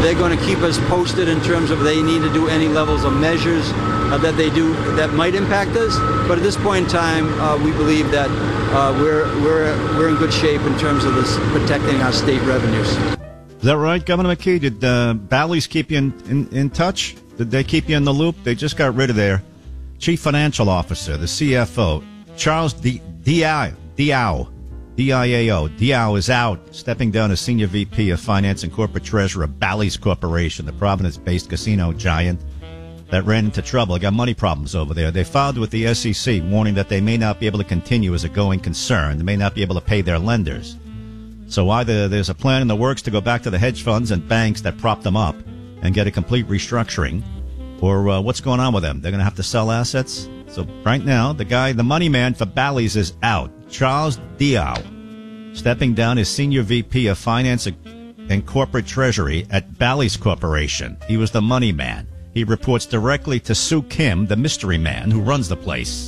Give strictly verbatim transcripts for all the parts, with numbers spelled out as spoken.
They're going to keep us posted in terms of they need to do any levels of measures uh, that they do that might impact us. But at this point in time, uh, we believe that uh, we're we're we're in good shape in terms of this protecting our state revenues. Is that right, Governor McKee? Did uh, Bally's keep you in, in, in touch? Did they keep you in the loop? They just got rid of their chief financial officer, the C F O, Charles D- Diao. Diao. D I A O. Diao is out, stepping down as Senior V P of Finance and Corporate Treasurer of Bally's Corporation, the Providence-based casino giant that ran into trouble. They got money problems over there. They filed with the S E C, warning that they may not be able to continue as a going concern. They may not be able to pay their lenders. So either there's a plan in the works to go back to the hedge funds and banks that propped them up and get a complete restructuring, or uh, what's going on with them? They're going to have to sell assets? So right now, the guy, the money man for Bally's is out. Charles Diao, stepping down as Senior V P of Finance and Corporate Treasury at Bally's Corporation. He was the money man. He reports directly to Soo Kim, the mystery man who runs the place.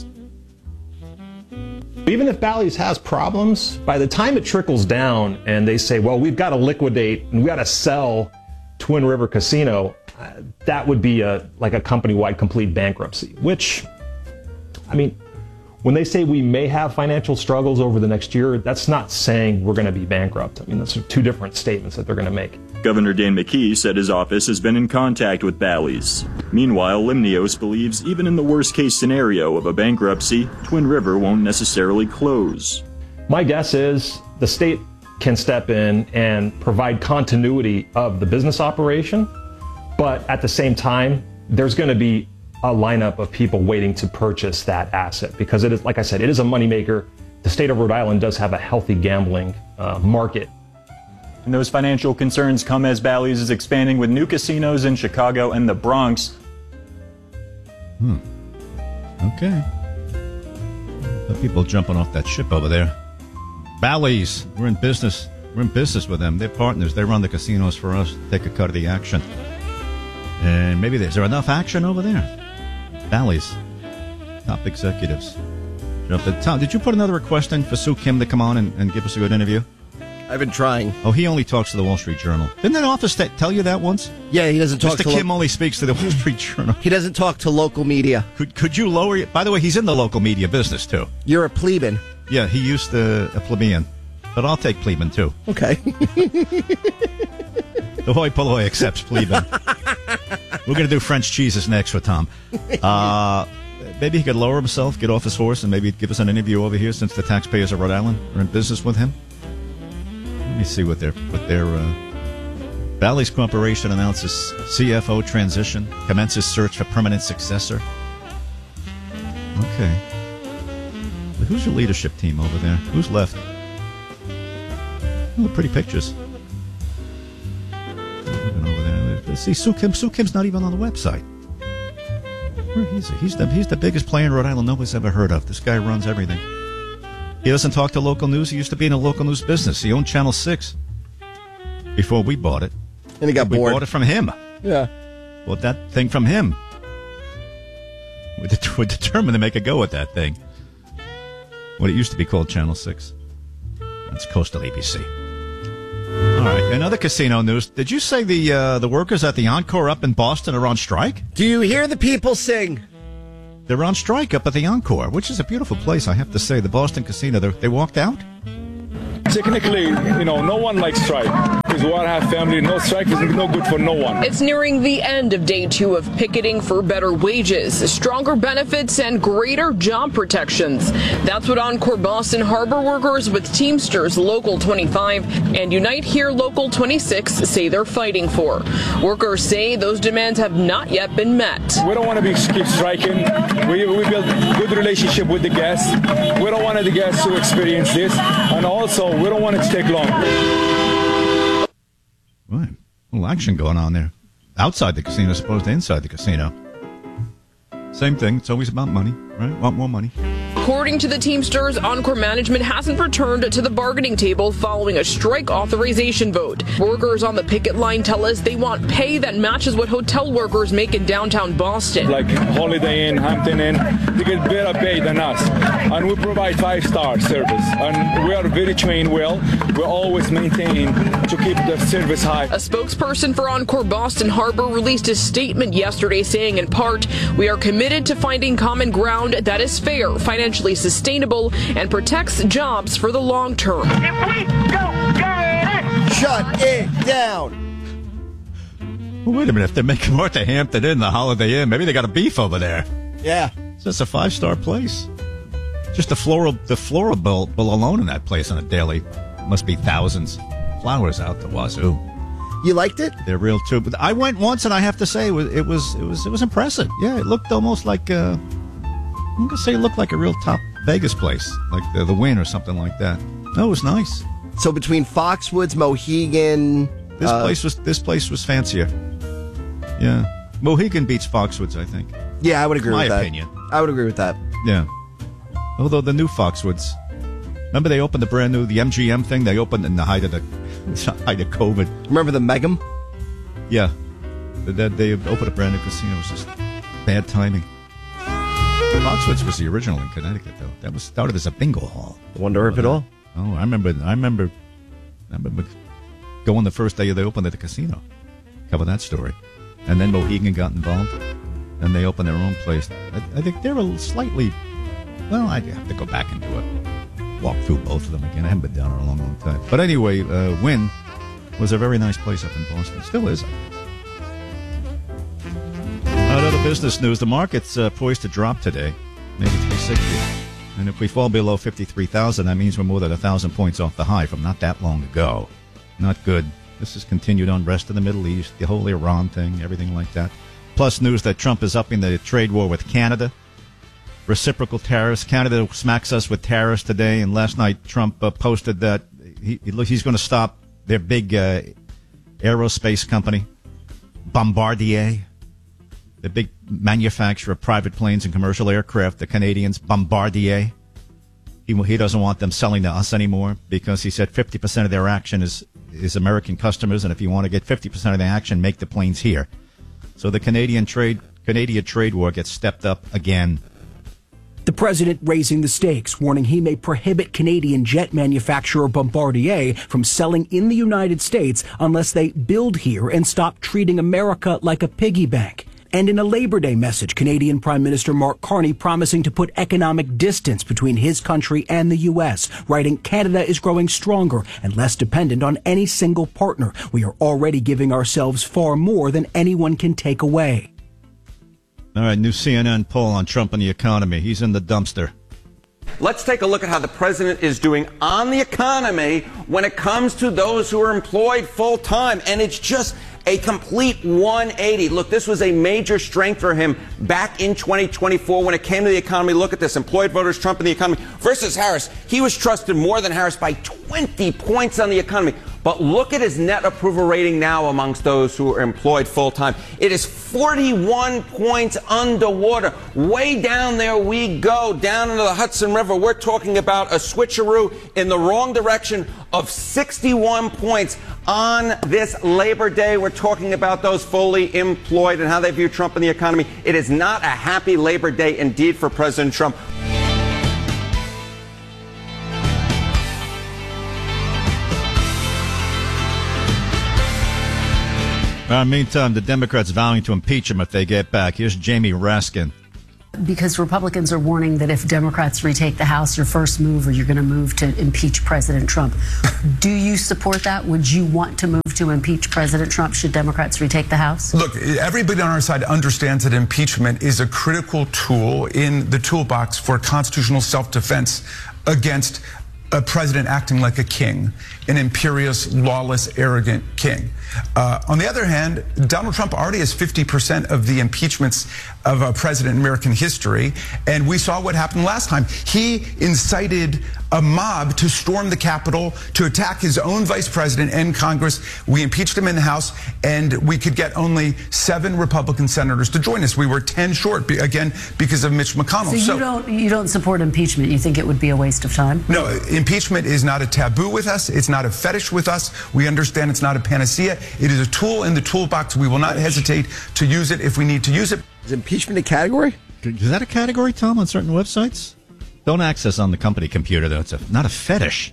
Even if Bally's has problems, by the time it trickles down and they say, well, we've got to liquidate and we've got to sell Twin River Casino, uh, that would be a like a company-wide complete bankruptcy, which, I mean, when they say we may have financial struggles over the next year, that's not saying we're going to be bankrupt. I mean, those are two different statements that they're going to make. Governor Dan McKee said his office has been in contact with Bally's. Meanwhile, Limnios believes even in the worst-case scenario of a bankruptcy, Twin River won't necessarily close. My guess is the state can step in and provide continuity of the business operation, but at the same time, there's going to be a lineup of people waiting to purchase that asset because it is, like I said, it is a moneymaker. The state of Rhode Island does have a healthy gambling uh, market. And those financial concerns come as Bally's is expanding with new casinos in Chicago and the Bronx. Hmm. Okay. The people jumping off that ship over there. Bally's, we're in business. We're in business with them. They're partners. They run the casinos for us. Take a cut of the action. And maybe there's there enough action over there? Bally's, top executives. Tom, did you put another request in for Soo Kim to come on and, and give us a good interview? I've been trying. Oh, he only talks to the Wall Street Journal. Didn't that office t- tell you that once? Yeah, he doesn't talk Mister to... Mister Kim lo- only speaks to the Wall Street Journal. He doesn't talk to local media. Could could you lower it? By the way, he's in the local media business, too. You're a plebeian. Yeah, he used to a plebeian. But I'll take plebeian, too. Okay. The hoi polloi accepts plebeian. We're going to do French cheeses next with Tom. Uh, maybe he could lower himself, get off his horse, and maybe give us an interview over here since the taxpayers of Rhode Island are in business with him. Let me see what their what their uh, Bally's Corporation announces C F O transition, commences search for permanent successor. Okay. But who's your leadership team over there? Who's left? Oh, pretty pictures. Over there. Let's see, Soo Kim. Soo Kim's not even on the website. Where is he? He's the he's the biggest player in Rhode Island nobody's ever heard of. This guy runs everything. He doesn't talk to local news. He used to be in a local news business. He owned Channel six before we bought it. And he got we bored. We bought it from him. Yeah. Bought that thing from him. We're, det- we're determined to make a go at that thing. What it used to be called Channel six. That's Coastal A B C. All right. In other casino news, did you say the uh, the workers at the Encore up in Boston are on strike? Do you hear the people sing? They're on strike up at the Encore, which is a beautiful place, I have to say. The Boston Casino, they walked out? Technically, you know, no one likes strike. Because we all have family. No strike is no good for no one. It's nearing the end of day two of picketing for better wages, stronger benefits, and greater job protections. That's what Encore Boston Harbor workers with Teamsters Local twenty-five and Unite Here Local twenty-six say they're fighting for. Workers say those demands have not yet been met. We don't want to be keep striking. We, we build good relationship with the guests. We don't want the guests to experience this. And also, we don't want it to take long. Right. A little action going on there. Outside the casino as opposed to inside the casino. Same thing. It's always about money. right? Want more money. According to the Teamsters, Encore management hasn't returned to the bargaining table following a strike authorization vote. Workers on the picket line tell us they want pay that matches what hotel workers make in downtown Boston. Like Holiday Inn, Hampton Inn, they get better pay than us. And we provide five-star service. And we are very trained well. We always maintain to keep the service high. A spokesperson for Encore Boston Harbor released a statement yesterday saying, in part, we are committed to finding common ground that is fair, financially sustainable, and protects jobs for the long term. If we don't get it, shut it down. Well, wait a minute. If they're making more at the Hampton Inn, the Holiday Inn, maybe they got a beef over there. Yeah. It's just a five-star place. Just the floral, the floral bill, bill alone in that place on a daily must be thousands. Flowers out the wazoo. You liked it? They're real too. But I went once, and I have to say, it was it was it was, it was impressive. Yeah, it looked almost like uh, I'm gonna say it looked like a real top Vegas place, like the, the Wynn or something like that. No, it was nice. So between Foxwoods, Mohegan, This uh, place was this place was fancier. Yeah, Mohegan beats Foxwoods, I think. yeah, I would agree My with that. opinion. I would agree with that. Yeah. Although the new Foxwoods, remember they opened the brand new the M G M thing. They opened in the height of the height of COVID. Remember the Megam? Yeah, they, they opened a brand new casino. It was just bad timing. Foxwoods was the original in Connecticut, though. That was started as a bingo hall. Wonder if it all. Oh, I remember. I remember. I remember going the first day they opened at the casino. Cover that story. And then Mohegan got involved, and they opened their own place. I, I think they're a slightly. Well, I have to go back and do a walk through both of them again. I haven't been down in a long, long time. But anyway, uh, Wynn was a very nice place up in Boston. Still is, I guess. Other business news: the market's uh, poised to drop today, maybe three sixty. And if we fall below fifty-three thousand, that means we're more than one thousand points off the high from not that long ago. Not good. This has continued unrest in the Middle East, the whole Iran thing, everything like that. Plus news that Trump is upping the trade war with Canada. Reciprocal tariffs. Canada smacks us with tariffs today, and last night Trump uh, posted that he, he's going to stop their big uh, aerospace company, Bombardier, the big manufacturer of private planes and commercial aircraft, the Canadians, Bombardier. He, he doesn't want them selling to us anymore because he said fifty percent of their action is, is American customers, and if you want to get fifty percent of the action, make the planes here. So the Canadian trade Canadian trade war gets stepped up again. The president raising the stakes, warning he may prohibit Canadian jet manufacturer Bombardier from selling in the United States unless they build here and stop treating America like a piggy bank. And in a Labor Day message, Canadian Prime Minister Mark Carney promising to put economic distance between his country and the U S, writing, Canada is growing stronger and less dependent on any single partner. We are already giving ourselves far more than anyone can take away. All right, new C N N poll on Trump and the economy. He's in the dumpster. Let's take a look at how the president is doing on the economy when it comes to those who are employed full time. And it's just a complete one eighty. Look, this was a major strength for him back in twenty twenty-four when it came to the economy. Look at this. Employed voters, Trump and the economy versus Harris. He was trusted more than Harris by twenty points on the economy. But look at his net approval rating now amongst those who are employed full time. It is forty-one points underwater. Way down there we go, down into the Hudson River. We're talking about a switcheroo in the wrong direction of sixty-one points on this Labor Day. We're talking about those fully employed and how they view Trump and the economy. It is not a happy Labor Day indeed for President Trump. Uh, meantime, the Democrats vowing to impeach him if they get back. Here's Jamie Raskin. Because Republicans are warning that if Democrats retake the House, your first move or you're going to move to impeach President Trump. Do you support that? Would you want to move to impeach President Trump should Democrats retake the House? Look, everybody on our side understands that impeachment is a critical tool in the toolbox for constitutional self-defense against a president acting like a king, an imperious, lawless, arrogant king. Uh, on the other hand, Donald Trump already has fifty percent of the impeachments of a president in American history, and we saw what happened last time. He incited a mob to storm the Capitol, to attack his own vice president and Congress. We impeached him in the House, and we could get only seven Republican senators to join us. We were ten short, again, because of Mitch McConnell. So, so you don't you don't support impeachment? You think it would be a waste of time? No, impeachment is not a taboo with us. It's not a fetish with us. We understand it's not a panacea. It is a tool in the toolbox. We will not hesitate to use it if we need to use it. Is impeachment a category? Is that a category, Tom, on certain websites? Don't access on the company computer, though. It's a, not a fetish.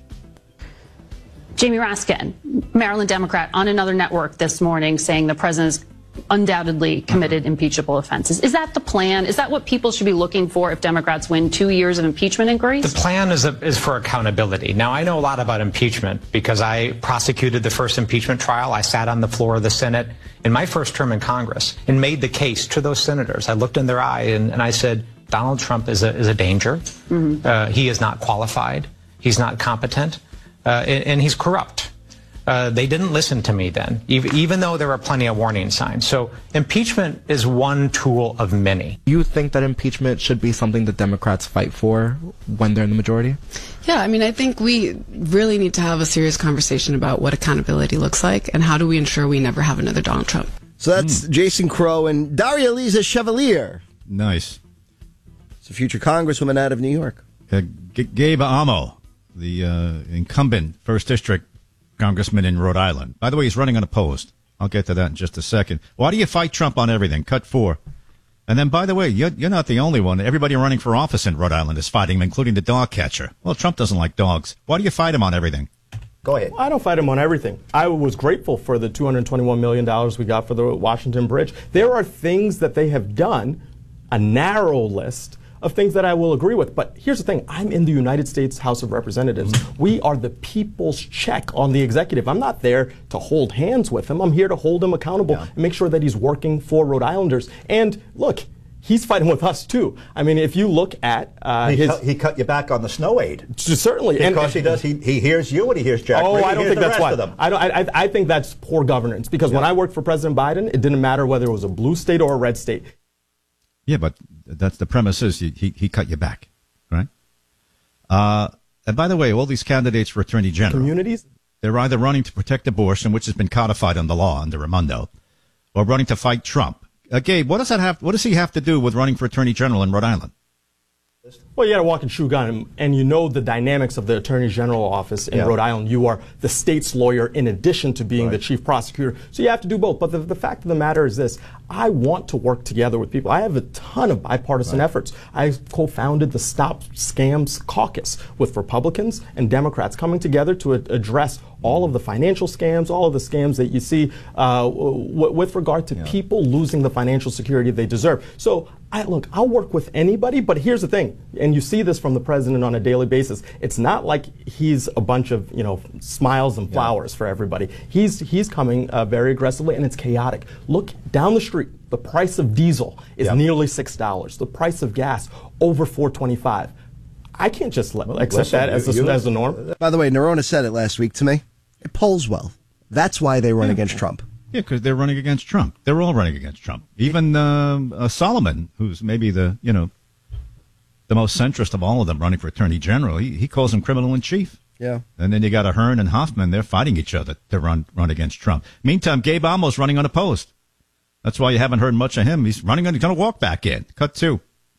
Jamie Raskin, Maryland Democrat, on another network this morning saying the president's undoubtedly committed impeachable offenses. Is that the plan? Is that what people should be looking for if Democrats win two years of impeachment inquiries? The plan is, a, is for accountability. Now, I know a lot about impeachment because I prosecuted the first impeachment trial. I sat on the floor of the Senate in my first term in Congress and made the case to those senators. I looked in their eye and, and I said, Donald Trump is a, is a danger. Mm-hmm. uh, he is not qualified. He's not competent. Uh, and, and he's corrupt. Uh, they didn't listen to me then, even, even though there were plenty of warning signs. So impeachment is one tool of many. Do you think that impeachment should be something that Democrats fight for when they're in the majority? Yeah, I mean, I think we really need to have a serious conversation about what accountability looks like and how do we ensure we never have another Donald Trump. So that's mm. Jason Crow and Daria Lisa Chevalier. Nice. It's a future congresswoman out of New York. Uh, G- Gabe Amo, the uh, incumbent first district congressman in Rhode Island. By the way, he's running unopposed. I'll get to that in just a second. Why do you fight Trump on everything? Cut four. And then, by the way, you're, you're not the only one. Everybody running for office in Rhode Island is fighting him, including the dog catcher. Well, Trump doesn't like dogs. Why do you fight him on everything? Go ahead. I don't fight him on everything. I was grateful for the two hundred twenty-one million dollars we got for the Washington Bridge. There are things that they have done, a narrow list of things that I will agree with. But here's the thing. I'm in the United States House of Representatives. Mm-hmm. We are the people's check on the executive. I'm not there to hold hands with him. I'm here to hold him accountable yeah. and make sure that he's working for Rhode Islanders. And look, he's fighting with us, too. I mean, if you look at uh, he his... Cut, he cut you back on the snow aid. Certainly. Because and, he does. He, he hears you and he hears Jack. Oh, Reed, I don't think that's why. Them. I, don't, I, I think that's poor governance. Because yeah. when I worked for President Biden, it didn't matter whether it was a blue state or a red state. Yeah, but that's the premise is he, he, he cut you back, right? Uh, and by the way, all these candidates for attorney general, communities, they're either running to protect abortion, which has been codified in the law under Raimondo, or running to fight Trump. Uh, Gabe, what does that have? What does he have to do with running for attorney general in Rhode Island? Well, you got to walk and chew gun, and you know the dynamics of the Attorney General office in yeah. Rhode Island. You are the state's lawyer in addition to being right. the chief prosecutor, so you have to do both. But the, the fact of the matter is this. I want to work together with people. I have a ton of bipartisan right. efforts. I co-founded the Stop Scams Caucus with Republicans and Democrats coming together to a- address all of the financial scams, all of the scams that you see uh, w- with regard to yeah. people losing the financial security they deserve. So, I, look, I'll work with anybody, but here's the thing, and you see this from the president on a daily basis. It's not like he's a bunch of, you know, smiles and flowers yeah. for everybody. He's he's coming uh, very aggressively, and it's chaotic. Look down the street. The price of diesel is yep. nearly six dollars. The price of gas over four twenty-five. I can't just let, accept Listen, that as, you, a, as the norm. By the way, Nerona said it last week to me. It polls well. That's why they run yeah. against Trump. Yeah, because they're running against Trump. They're all running against Trump. Even uh, uh, Solomon, who's maybe the, you know, the most centrist of all of them running for attorney general, he, he calls him criminal in chief. Yeah. And then you got Ahern and Hoffman. They're fighting each other to run run against Trump. Meantime, Gabe Amo's running unopposed. That's why you haven't heard much of him. He's running on, he's going to walk back in. Cut two.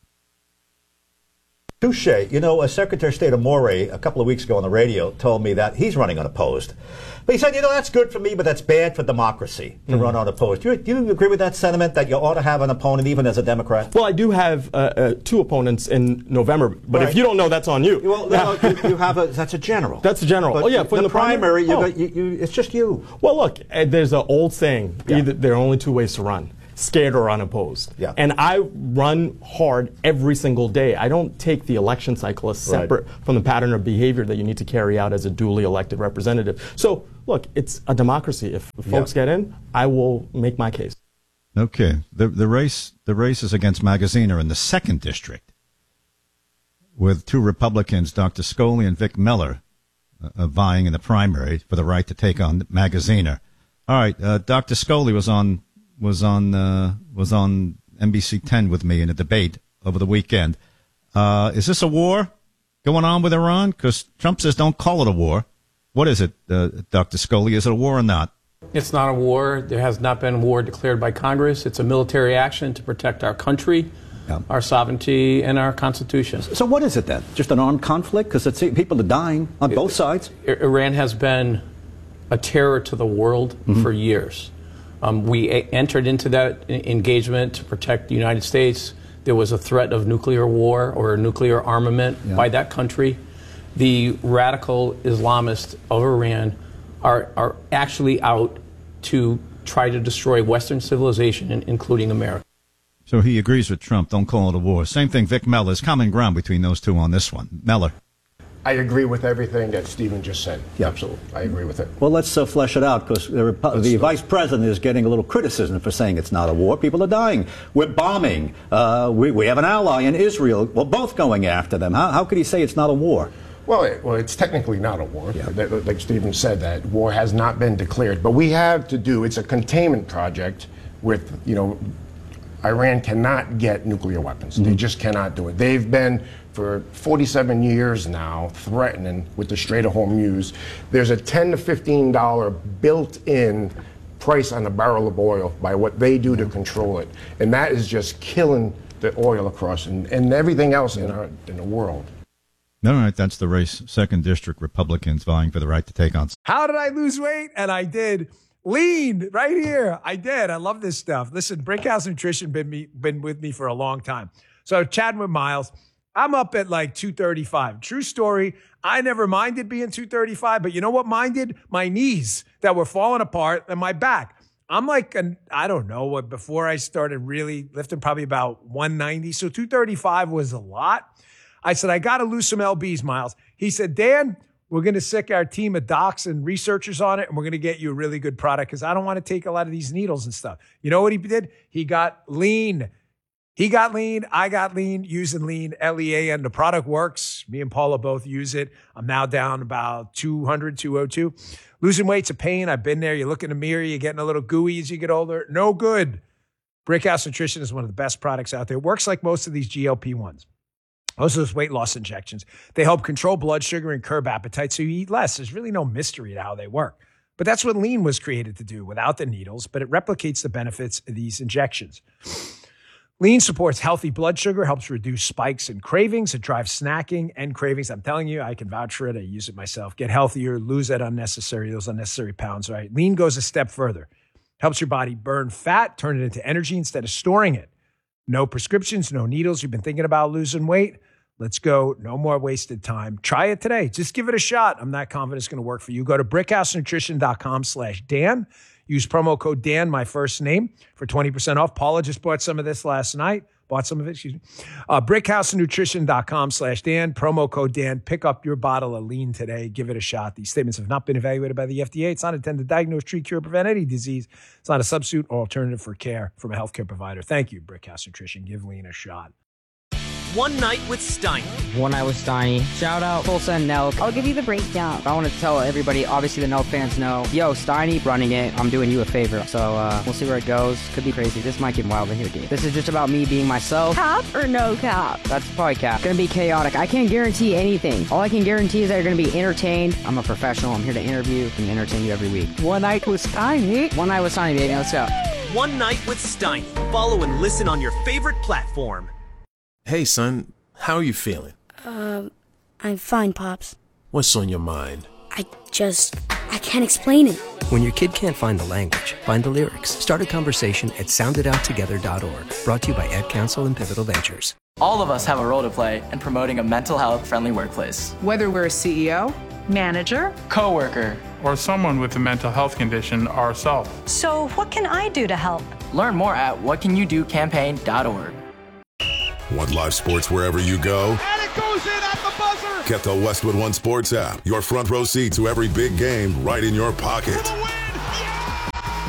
Touche. You know, uh, Secretary of State Amore a couple of weeks ago on the radio told me that he's running unopposed. But he said, you know, that's good for me, but that's bad for democracy to mm-hmm. run unopposed. Do you, do you agree with that sentiment that you ought to have an opponent even as a Democrat? Well, I do have uh, uh, two opponents in November, but right. if you don't know, that's on you. Well, no, you, you have a, that's a general. That's a general. But oh, yeah. For the, the primary, primary oh. got, you, you, it's just you. Well, look, uh, there's an old saying, yeah. either, there are only two ways to run. Scared or unopposed. Yeah. And I run hard every single day. I don't take the election cycle as separate right. from the pattern of behavior that you need to carry out as a duly elected representative. So, look, it's a democracy. If, if folks yeah. get in, I will make my case. Okay. The the race the race is against Magaziner in the second district with two Republicans, Doctor Scully and Vic Miller, uh, vying in the primary for the right to take on Magaziner. All right. Uh, Doctor Scully was on was on uh, was on N B C ten with me in a debate over the weekend. Uh, is this a war? going on with Iran? Because Trump says don't call it a war. What is it, uh, Doctor Scoli? Is it a war or not? It's not a war. There has not been a war declared by Congress. It's a military action to protect our country, yeah. our sovereignty, and our Constitution. So what is it then? Just an armed conflict? Because people are dying on both sides. Iran has been a terror to the world mm-hmm. for years. Um, we a- entered into that engagement to protect the United States. There was a threat of nuclear war or nuclear armament yeah. by that country. The radical Islamists of Iran are, are actually out to try to destroy Western civilization, including America. So he agrees with Trump. Don't call it a war. Same thing, Vic Mellor. There's common ground between those two on this one. Mellor. I agree with everything that Stephen just said. Yeah, absolutely. I agree with it. Well, let's uh, flesh it out, because the, Repu- the vice president is getting a little criticism for saying it's not a war. People are dying. We're bombing. Uh, we, we have an ally in Israel. We're both going after them. How, how could he say it's not a war? Well, it, well, it's technically not a war. Yeah. Like Stephen said, that war has not been declared. But we have to do, it's a containment project with, you know, Iran cannot get nuclear weapons. Mm-hmm. They just cannot do it. They've been, for forty-seven years now, threatening with the Strait of Hormuz. There's a ten to fifteen dollars built-in price on a barrel of oil by what they do to control it. And that is just killing the oil across and, and everything else in, our, in the world. All right, that's the race. Second District Republicans vying for the right to take on. How did I lose weight? And I did. Lean right here. I did. I love this stuff. Listen, Brickhouse Nutrition been me been with me for a long time. So chatting with Miles, I'm up at like two thirty-five. True story. I never minded being two thirty-five, but you know what minded? My knees that were falling apart and my back. I'm like, an, I don't know what, before I started really lifting, probably about one ninety. So two thirty-five was a lot. I said, I got to lose some L Bs, Miles. He said, Dan, we're going to sick our team of docs and researchers on it, and we're going to get you a really good product because I don't want to take a lot of these needles and stuff. You know what he did? He got lean. He got lean. I got lean using lean, L E A, and the product works. Me and Paula both use it. I'm now down about two hundred, two oh two. Losing weight's a pain. I've been there. You look in the mirror, you're getting a little gooey as you get older. No good. Brickhouse Nutrition is one of the best products out there. It works like most of these G L P ones. Most of those weight loss injections. They help control blood sugar and curb appetite so you eat less. There's really no mystery to how they work. But that's what lean was created to do without the needles, but it replicates the benefits of these injections. Lean supports healthy blood sugar, helps reduce spikes and cravings. It drives snacking and cravings. I'm telling you, I can vouch for it. I use it myself. Get healthier, lose that unnecessary, those unnecessary pounds, right? Lean goes a step further. Helps your body burn fat, turn it into energy instead of storing it. No prescriptions, no needles. You've been thinking about losing weight? Let's go. No more wasted time. Try it today. Just give it a shot. I'm not confident it's going to work for you. Go to brickhousenutrition.com slash Dan. Use promo code Dan, my first name, for twenty percent off. Paula just bought some of this last night. Bought some of it, excuse me. Uh, brickhousenutrition.com slash Dan. Promo code Dan. Pick up your bottle of lean today. Give it a shot. These statements have not been evaluated by the F D A. It's not intended to diagnose, treat, cure, prevent any disease. It's not a substitute or alternative for care from a healthcare provider. Thank you, Brickhouse Nutrition. Give lean a shot. One Night with Steiny. One Night with Steiny. Shout out Tulsa and Nelk. I'll give you the breakdown. I want to tell everybody, obviously the Nelk fans know, yo, Steiny running it. I'm doing you a favor. So uh, we'll see where it goes. Could be crazy. This might get wild in here, dude. This is just about me being myself. Cap or no cap? That's probably cap. It's going to be chaotic. I can't guarantee anything. All I can guarantee is that you're going to be entertained. I'm a professional. I'm here to interview and entertain you every week. One Night with Steiny. One Night with Steiny, baby. Let's go. One Night with Steiny. Follow and listen on your favorite platform. Hey, son. How are you feeling? Um, I'm fine, Pops. What's on your mind? I just, I can't explain it. When your kid can't find the language, find the lyrics. Start a conversation at sound it out together dot org. Brought to you by Ad Council and Pivotal Ventures. All of us have a role to play in promoting a mental health friendly workplace. Whether we're a C E O, manager, coworker, or someone with a mental health condition ourselves. So what can I do to help? Learn more at what can you do campaign dot org. Want live sports wherever you go? And it goes in at the buzzer! Get the Westwood One Sports app. Your front row seat to every big game right in your pocket. Yeah!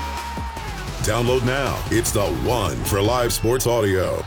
Download now. It's the one for live sports audio.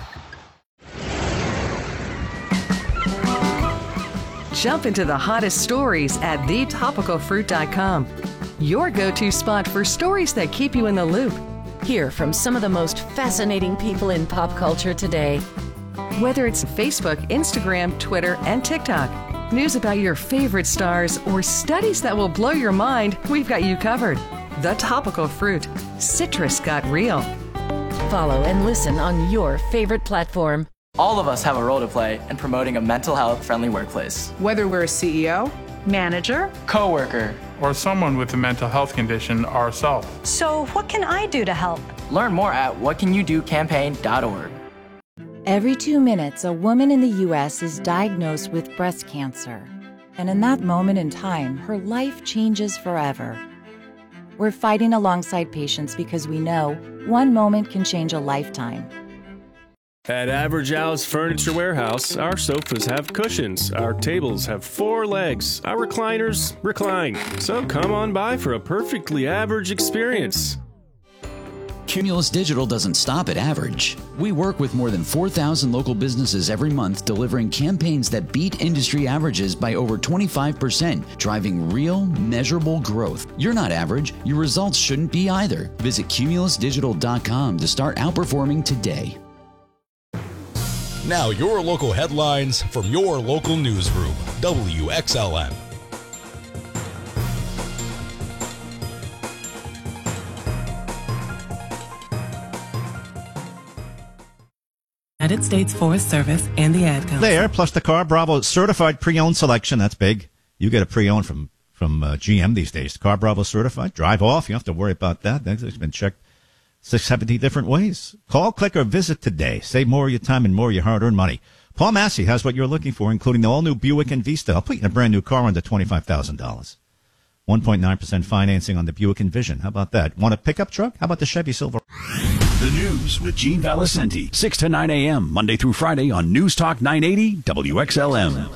Jump into the hottest stories at the topical fruit dot com. Your go-to spot for stories that keep you in the loop. Hear from some of the most fascinating people in pop culture today. Whether it's Facebook, Instagram, Twitter, and TikTok, news about your favorite stars, or studies that will blow your mind, we've got you covered. The Topical Fruit. Citrus got real. Follow and listen on your favorite platform. All of us have a role to play in promoting a mental health friendly workplace. Whether we're a C E O, manager, coworker, or someone with a mental health condition ourselves. So what can I do to help? Learn more at what can you do campaign dot org. Every two minutes, a woman in the U S is diagnosed with breast cancer. And in that moment in time, her life changes forever. We're fighting alongside patients because we know one moment can change a lifetime. At Average Al's Furniture Warehouse, our sofas have cushions, our tables have four legs, our recliners recline. So come on by for a perfectly average experience. Cumulus Digital doesn't stop at average. We work with more than four thousand local businesses every month, delivering campaigns that beat industry averages by over twenty-five percent, driving real, measurable growth. You're not average. Your results shouldn't be either. Visit cumulus digital dot com to start outperforming today. Now your local headlines from your local newsroom, W X L M. United States Forest Service and the Ad Council. There, plus the Car Bravo certified pre-owned selection. That's big. You get a pre-owned from from uh, G M these days. Car Bravo certified. Drive off. You don't have to worry about that. It's been checked six, seventy different ways. Call, click, or visit today. Save more of your time and more of your hard-earned money. Paul Massey has what you're looking for, including the all-new Buick Envista. I'll put you in a brand-new car under twenty-five thousand dollars. one point nine percent financing on the Buick Envision. How about that? Want a pickup truck? How about the Chevy Silverado? The News with Gene Valicenti, six to nine a.m., Monday through Friday on News Talk nine eighty W X L M.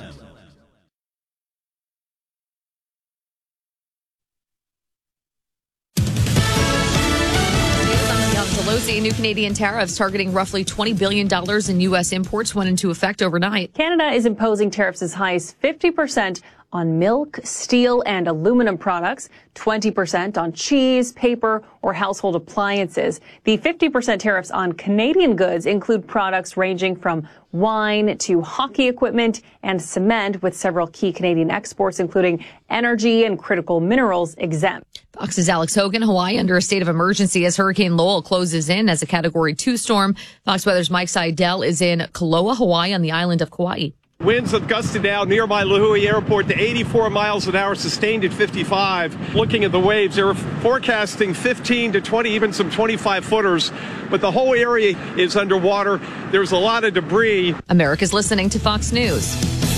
Pelosi, new Canadian tariffs targeting roughly twenty billion dollars in U S imports went into effect overnight. Canada is imposing tariffs as high as fifty percent on milk, steel, and aluminum products, twenty percent on cheese, paper, or household appliances. The fifty percent tariffs on Canadian goods include products ranging from wine to hockey equipment and cement, with several key Canadian exports, including energy and critical minerals, exempt. Fox's Alex Hogan. Hawaii under a state of emergency as Hurricane Lowell closes in as a Category two storm. Fox Weather's Mike Seidel is in Kaloa, Hawaii, on the island of Kauai. Winds have gusted now nearby Lihue Airport to eighty-four miles an hour, sustained at fifty-five. Looking at the waves, they were forecasting fifteen to twenty, even some twenty-five footers. But the whole area is underwater. There's a lot of debris. America's listening to Fox News.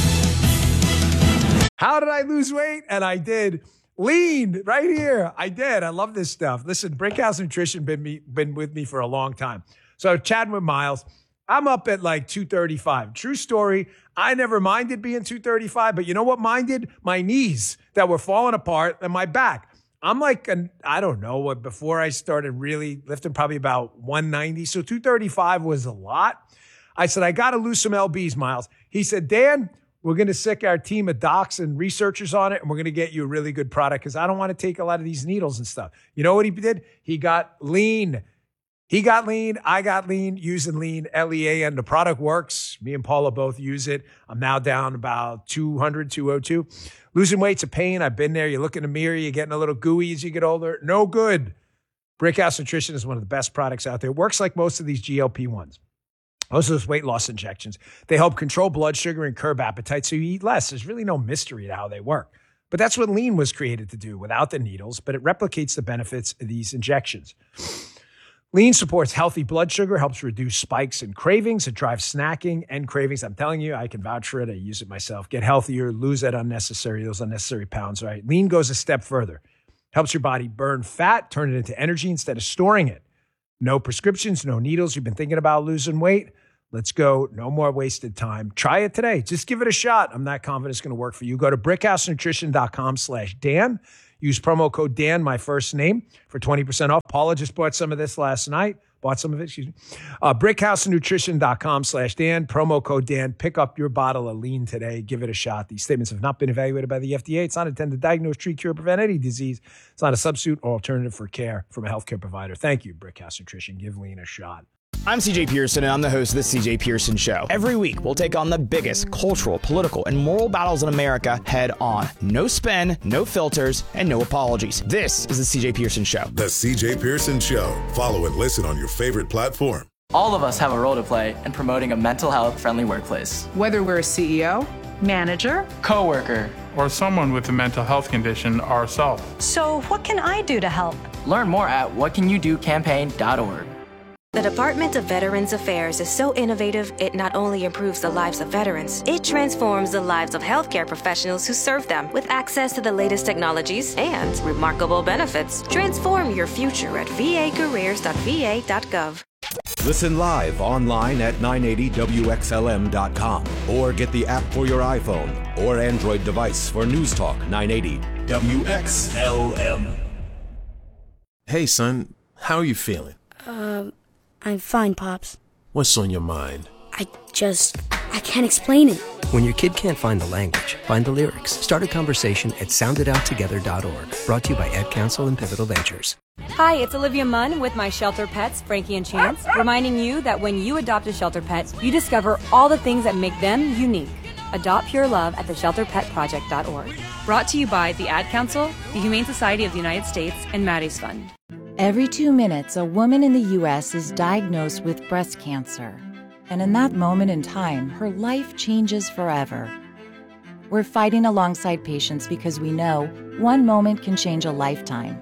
How did I lose weight? And I did. Lean right here. I did. I love this stuff. Listen, Brickhouse Nutrition been me, been with me for a long time. So chatting with Miles. I'm up at like two thirty-five. True story. I never minded being two thirty-five, but you know what minded? My knees that were falling apart and my back. I'm like, an, I don't know, what before I started really lifting, probably about one ninety. So two thirty-five was a lot. I said, I got to lose some L Bs, Miles. He said, Dan, we're going to sick our team of docs and researchers on it, and we're going to get you a really good product because I don't want to take a lot of these needles and stuff. You know what he did? He got lean. He got lean. I got lean using lean, L E A, and the product works. Me and Paula both use it. I'm now down about two hundred, two oh two. Losing weight's a pain. I've been there. You look in the mirror, you're getting a little gooey as you get older. No good. Brickhouse Nutrition is one of the best products out there. It works like most of these G L P ones. Most of those weight loss injections. They help control blood sugar and curb appetite so you eat less. There's really no mystery to how they work. But that's what lean was created to do without the needles, but it replicates the benefits of these injections. Lean supports healthy blood sugar, helps reduce spikes and cravings. It drives snacking and cravings. I'm telling you, I can vouch for it. I use it myself. Get healthier, lose that unnecessary, those unnecessary pounds, right? Lean goes a step further. Helps your body burn fat, turn it into energy instead of storing it. No prescriptions, no needles. You've been thinking about losing weight? Let's go. No more wasted time. Try it today. Just give it a shot. I'm not confident it's going to work for you. Go to brickhousenutrition.com slash Dan. Use promo code Dan, my first name, for twenty percent off. Paula just bought some of this last night. Bought some of it, excuse me. Uh, brickhousenutrition.com slash Dan. Promo code Dan. Pick up your bottle of lean today. Give it a shot. These statements have not been evaluated by the F D A. It's not intended to diagnose, treat, cure, prevent any disease. It's not a substitute or alternative for care from a healthcare provider. Thank you, Brickhouse Nutrition. Give lean a shot. I'm C J Pearson, and I'm the host of The C J Pearson Show. Every week, we'll take on the biggest cultural, political, and moral battles in America head on. No spin, no filters, and no apologies. This is The C J Pearson Show. The C J Pearson Show. Follow and listen on your favorite platform. All of us have a role to play in promoting a mental health friendly workplace. Whether we're a C E O, manager, coworker, or someone with a mental health condition ourselves. So what can I do to help? Learn more at what can you do campaign dot org. The Department of Veterans Affairs is so innovative, it not only improves the lives of veterans, it transforms the lives of healthcare professionals who serve them with access to the latest technologies and remarkable benefits. Transform your future at v a careers dot v a dot gov. Listen live online at nine eighty W X L M dot com or get the app for your iPhone or Android device for News Talk nine eighty W X L M. Hey, son, how are you feeling? Um, I'm fine, Pops. What's on your mind? I just, I can't explain it. When your kid can't find the language, find the lyrics. Start a conversation at sound it out together dot org. Brought to you by Ed Council and Pivotal Ventures. Hi, it's Olivia Munn with my shelter pets, Frankie and Chance, reminding you that when you adopt a shelter pet, you discover all the things that make them unique. Adopt pure love at the shelter pet project dot org. Brought to you by the Ad Council, the Humane Society of the United States, and Maddie's Fund. Every two minutes, a woman in the U S is diagnosed with breast cancer. And in that moment in time, her life changes forever. We're fighting alongside patients because we know one moment can change a lifetime.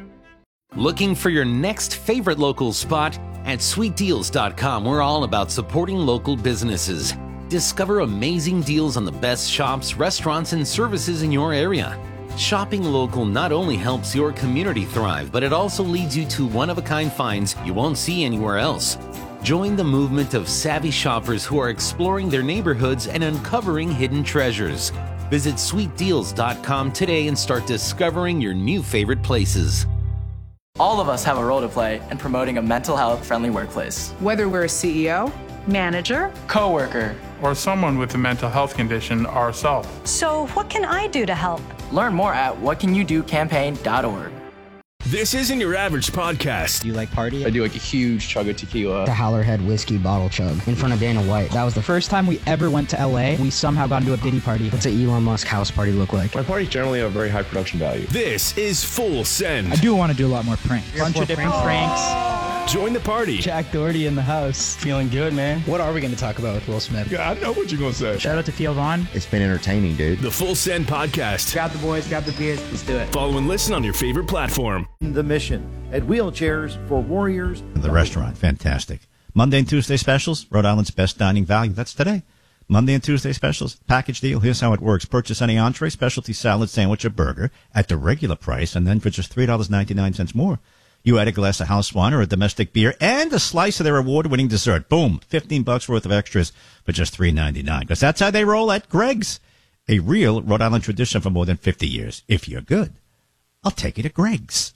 Looking for your next favorite local spot? At sweet deals dot com, we're all about supporting local businesses. Discover amazing deals on the best shops, restaurants, and services in your area. Shopping local not only helps your community thrive, but it also leads you to one-of-a-kind finds you won't see anywhere else. Join the movement of savvy shoppers who are exploring their neighborhoods and uncovering hidden treasures. Visit sweet deals dot com today and start discovering your new favorite places. All of us have a role to play in promoting a mental health friendly workplace. Whether we're a C E O, manager, coworker, or someone with a mental health condition ourselves. So what can I do to help? Learn more at what can you do campaign dot org. This isn't your average podcast. Do you like party? I do like a huge chug of tequila. The Howlerhead whiskey bottle chug in front of Dana White. That was the first time we ever went to L A. We somehow got into a Diddy party. What's an Elon Musk house party look like? My parties generally have very high production value. This is Full Send. I do want to do a lot more pranks. A bunch of different pranks. Join the party. Jack Doherty in the house. Feeling good, man. What are we going to talk about with Will Smith? Yeah, I know what you're going to say. Shout out to Theo Vaughn. It's been entertaining, dude. The Full Send Podcast. Grab the boys, grab the beers. Let's do it. Follow and listen on your favorite platform. The mission at Wheelchairs for Warriors. The restaurant, fantastic. Monday and Tuesday specials, Rhode Island's best dining value. That's today. Monday and Tuesday specials, package deal. Here's how it works. Purchase any entree, specialty salad, sandwich, or burger at the regular price, and then for just three dollars and ninety-nine cents more, you add a glass of house wine or a domestic beer and a slice of their award-winning dessert. Boom, fifteen bucks worth of extras for just three ninety-nine. Because that's how they roll at Greg's, a real Rhode Island tradition for more than fifty years. If you're good, I'll take you to Greg's.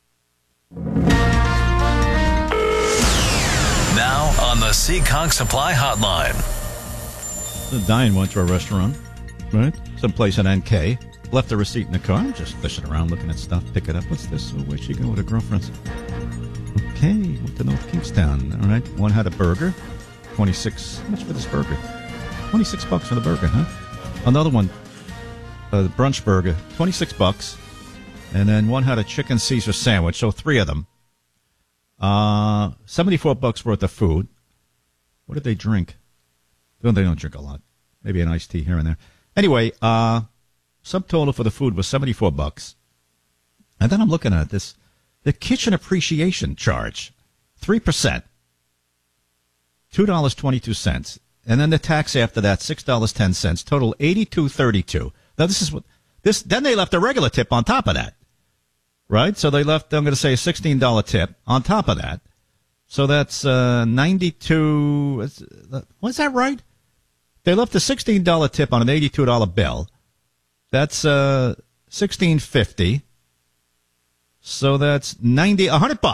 Now on the Seekonk Supply Hotline. Diane went to a restaurant, right? Someplace in N K. Left a receipt in the car. I'm just fishing around, looking at stuff. Pick it up. What's this? Oh, where'd she go with her girlfriends? Okay, went to North Kingstown. All right. One had a burger. twenty-six. How much for this burger? twenty-six bucks for the burger, huh? Another one, a brunch burger. twenty-six bucks. And then one had a chicken Caesar sandwich. So three of them. Uh, seventy-four bucks worth of food. What did they drink? Well, they don't drink a lot. Maybe an iced tea here and there. Anyway, uh, subtotal for the food was seventy-four bucks. And then I'm looking at this, the kitchen appreciation charge, three percent, two dollars and twenty-two cents. And then the tax after that, six dollars and ten cents, total eighty-two thirty-two. Now this is what, this, then they left a regular tip on top of that. Right? So they left, I'm going to say a sixteen dollars tip on top of that. So that's, uh, ninety-two, was that right? They left a sixteen dollars tip on an eighty-two dollars bill. That's uh sixteen fifty. So that's ninety, a hundred bucks.